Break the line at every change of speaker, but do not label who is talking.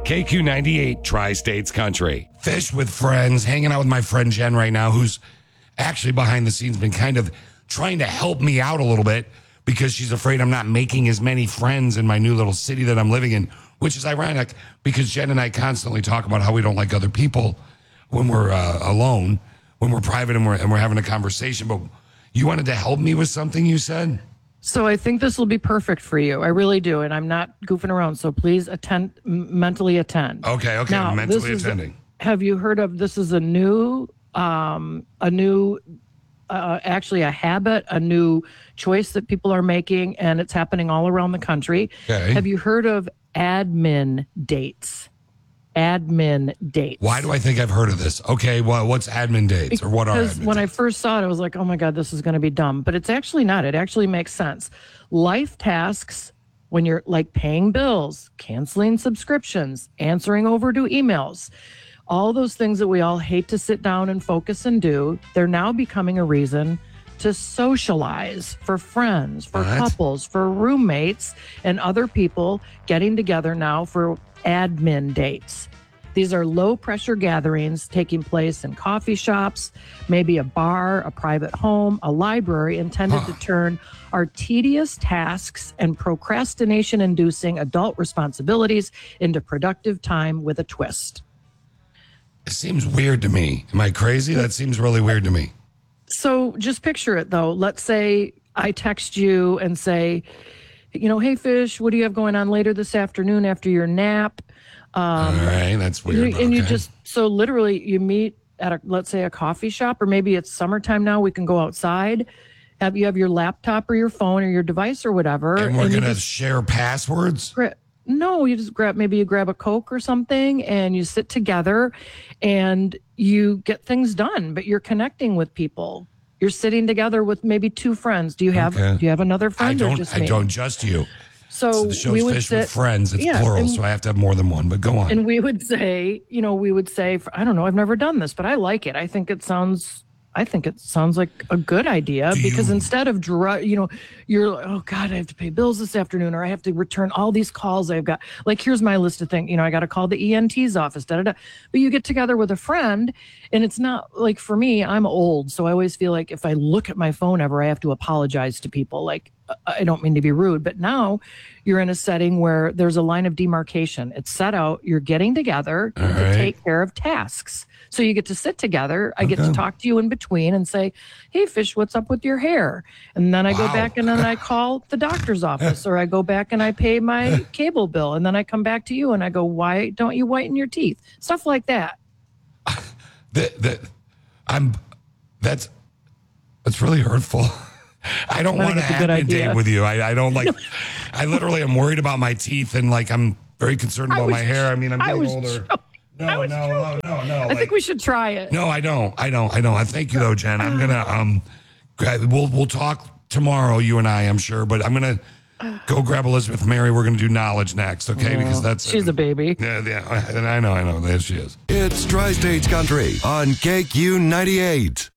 KQ98 Tri-States Country. Fish with friends, hanging out with my friend Jen right now, who's actually behind the scenes been kind of trying to help me out a little bit because she's afraid I'm not making as many friends in my new little city that I'm living in, which is ironic because Jen and I constantly talk about how we don't like other people when we're alone, when we're private and we're having a conversation. But you wanted to help me with something, you said?
So I think this will be perfect for you. I really do. And I'm not goofing around. So please mentally attend.
Okay.
Now,
I'm mentally attending.
Have you heard of, this is actually a habit, a new choice that people are making, and it's happening all around the country.
Okay.
Have you heard of admin dates? Admin dates.
Why do I think I've heard of this? Okay, well, what's admin dates or what are admin
Because when I first saw it, I was like, oh my God, this is going to be dumb. But it's actually not. It actually makes sense. Life tasks, when you're like paying bills, canceling subscriptions, answering overdue emails, all those things that we all hate to sit down and focus and do, they're now becoming a reason to socialize for friends, for couples, for roommates, and other people getting together now for admin dates. These are low-pressure gatherings taking place in coffee shops, maybe a bar, a private home, a library, intended to turn our tedious tasks and procrastination-inducing adult responsibilities into productive time with a twist.
It seems weird to me. Am I crazy? That seems really weird to me.
So just picture it, though. Let's say I text you and say, hey, Fish, what do you have going on later this afternoon after your nap?
All right, that's weird.
And you just, so literally you meet at let's say a coffee shop, or maybe it's summertime now, we can go outside. You have your laptop or your phone or your device or whatever.
And we're going to share passwords?
No, you just grab a Coke or something and you sit together and you get things done, but you're connecting with people. You're sitting together with maybe two friends. Do you have another friend?
I don't, just you. So
the
show's
we would
Fish
sit,
with friends. It's plural, so I have to have more than one, but go on.
And we would say, I don't know, I've never done this, but I like it. I think it sounds like a good idea because instead of, you're like, oh God, I have to pay bills this afternoon, or I have to return all these calls I've got. Like, here's my list of things, I got to call the ENT's office, But you get together with a friend, and it's not like, for me, I'm old. So I always feel like if I look at my phone ever, I have to apologize to people. Like, I don't mean to be rude, but now you're in a setting where there's a line of demarcation. It's set out. You're getting together to take care of tasks. So you get to sit together. I get to talk to you in between and say, hey, Fish, what's up with your hair? And then I go back and then I call the doctor's office, or I go back and I pay my cable bill. And then I come back to you and I go, why don't you whiten your teeth? Stuff like that.
That's really hurtful. I don't want to have a date with you. I don't like, I literally am worried about my teeth and like, I'm very concerned about my hair. I mean, I'm getting older. No.
I think we should try it.
No, I don't. I thank you though, Jen. I'm going to, we'll talk tomorrow, you and I, I'm sure, but I'm going to go grab Elizabeth Mary. We're going to do knowledge next. Okay. Because
she's a baby.
Yeah. And I know. There she is.
It's Tri-States Country on KQ98.